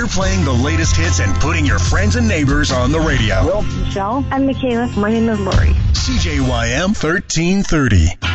We're playing the latest hits and putting your friends and neighbors on the radio. Michelle. I'm Michaela. My name is Lori. CJYM 1330.